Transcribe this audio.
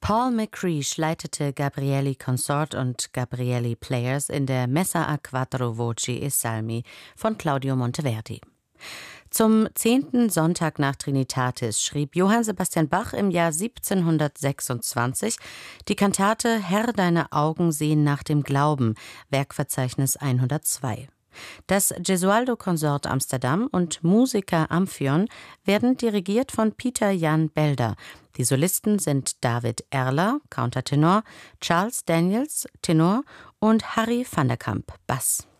Paul McCreesh leitete Gabrieli Consort und Gabrieli Players in der Messa a quattro voci e salmi von Claudio Monteverdi. Zum 10. Sonntag nach Trinitatis schrieb Johann Sebastian Bach im Jahr 1726 die Kantate »Herr, deine Augen sehen nach dem Glauben«, Werkverzeichnis 102. Das Gesualdo Consort Amsterdam und Musica Amphion werden dirigiert von Pieter Jan Belder. Die Solisten sind David Erler, Countertenor, Charles Daniels, Tenor und Harry van der Kamp, Bass.